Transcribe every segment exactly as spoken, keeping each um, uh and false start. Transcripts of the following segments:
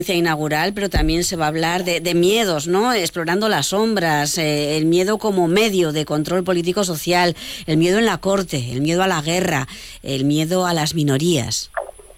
inaugural, pero también se va a hablar de, de miedos, ¿no? Explorando las sombras, eh, el miedo como medio de control político-social, el miedo en la corte, el miedo a la guerra, el miedo a las minorías.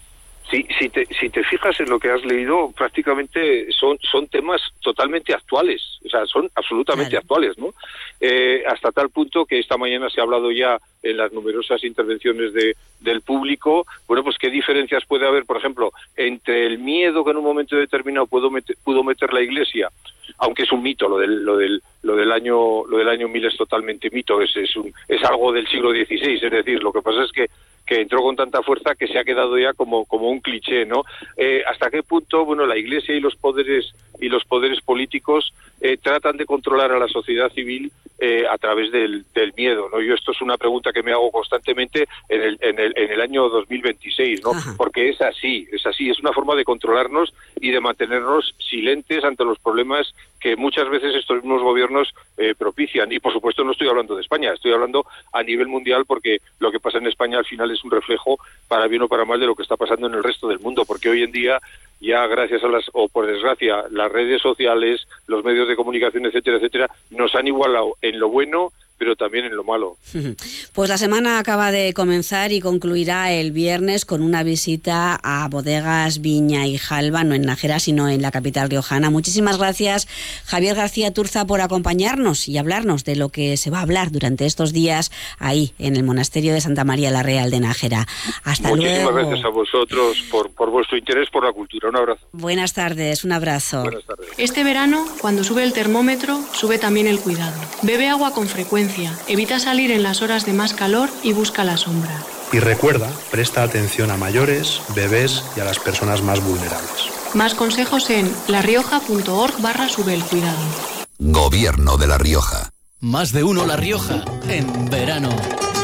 Sí, si te, si te fijas en lo que has leído, prácticamente son, son temas totalmente actuales, o sea, son absolutamente claro. actuales, ¿no? Eh, hasta tal punto que esta mañana se ha hablado ya en las numerosas intervenciones de, del público, bueno, pues qué diferencias puede haber, por ejemplo, entre el miedo que en un momento determinado pudo meter, pudo meter la Iglesia, aunque es un mito, lo del, lo del, lo del año, lo del año mil es totalmente mito, es, es, un, es algo del siglo dieciséis, es decir, lo que pasa es que que entró con tanta fuerza que se ha quedado ya como como un cliché, ¿no? Eh, ¿Hasta qué punto, bueno, la Iglesia y los poderes y los poderes políticos eh, tratan de controlar a la sociedad civil eh, a través del, del miedo, ¿no? Yo esto es una pregunta que me hago constantemente en el en el en el año dos mil veintiséis, ¿no? Ajá. Porque es así, es así, es una forma de controlarnos y de mantenernos silentes ante los problemas que muchas veces estos mismos gobiernos eh, propician. Y por supuesto no estoy hablando de España, estoy hablando a nivel mundial, porque lo que pasa en España al final es un reflejo, para bien o para mal, de lo que está pasando en el resto del mundo, porque hoy en día ya gracias a las, o por desgracia, las redes sociales, los medios de comunicación, etcétera, etcétera, nos han igualado en lo bueno, pero también en lo malo. Pues la semana acaba de comenzar y concluirá el viernes con una visita a Bodegas Viña y Jalba, no en Nájera, sino en la capital riojana. Muchísimas gracias, Javier García Turza, por acompañarnos y hablarnos de lo que se va a hablar durante estos días ahí, en el monasterio de Santa María la Real de Nájera. Hasta Muchísimas luego. Muchísimas gracias a vosotros por, por vuestro interés por la cultura. Un abrazo. Buenas tardes, un abrazo. Buenas tardes. Este verano, cuando sube el termómetro, sube también el cuidado. Bebe agua con frecuencia. Evita salir en las horas de más calor y busca la sombra. Y recuerda, presta atención a mayores, bebés y a las personas más vulnerables. Más consejos en larioja.org barra sube el cuidado. Gobierno de La Rioja. Más de uno La Rioja en verano.